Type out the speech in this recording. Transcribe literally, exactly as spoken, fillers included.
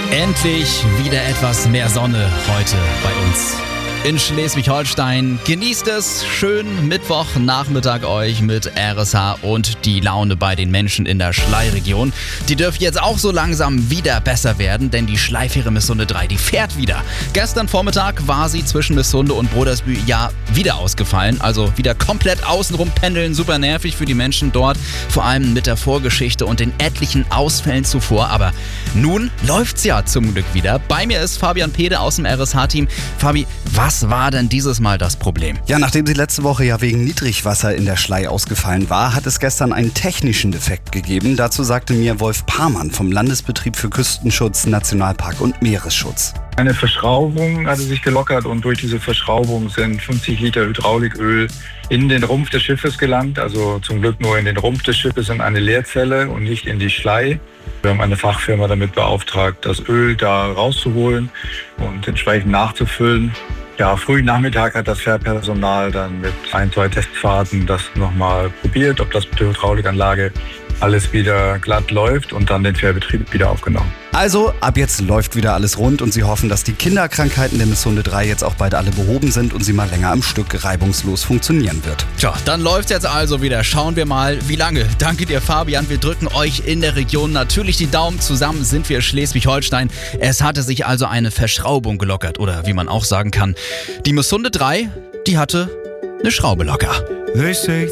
Endlich wieder etwas mehr Sonne heute bei uns in Schleswig-Holstein. Genießt es, schön Mittwochnachmittag euch mit R S H und die Laune bei den Menschen in der Schlei-Region. Die dürfte jetzt auch so langsam wieder besser werden, denn die Schleifähre Missunde drei, die fährt wieder. Gestern Vormittag war sie zwischen Missunde und Brodersbühl ja wieder ausgefallen, also wieder komplett außenrum pendeln, super nervig für die Menschen dort, vor allem mit der Vorgeschichte und den etlichen Ausfällen zuvor, aber nun läuft's ja zum Glück wieder. Bei mir ist Fabian Pede aus dem R S H-Team. Fabi, was war denn dieses Mal das Problem? Ja, nachdem sie letzte Woche ja wegen Niedrigwasser in der Schlei ausgefallen war, hat es gestern einen technischen Defekt gegeben. Dazu sagte mir Wolf Parmann vom Landesbetrieb für Küstenschutz, Nationalpark und Meeresschutz. Eine Verschraubung hatte sich gelockert und durch diese Verschraubung sind fünfzig Liter Hydrauliköl in den Rumpf des Schiffes gelangt. Also zum Glück nur in den Rumpf des Schiffes in eine Leerzelle und nicht in die Schlei. Wir haben eine Fachfirma damit beauftragt, das Öl da rauszuholen und entsprechend nachzufüllen. Ja, frühen Nachmittag hat das Fährpersonal dann mit ein, zwei Testfahrten das nochmal probiert, ob das mit der Hydraulikanlage alles wieder glatt läuft und dann den Fährbetrieb wieder aufgenommen. Also, ab jetzt läuft wieder alles rund und sie hoffen, dass die Kinderkrankheiten der Missunde drei jetzt auch bald alle behoben sind und sie mal länger am Stück reibungslos funktionieren wird. Tja, dann läuft's jetzt also wieder. Schauen wir mal, wie lange. Danke dir, Fabian. Wir drücken euch in der Region natürlich die Daumen. Zusammen sind wir Schleswig-Holstein. Es hatte sich also eine Verschraubung gelockert oder wie man auch sagen kann, die Missunde drei, die hatte eine Schraube locker.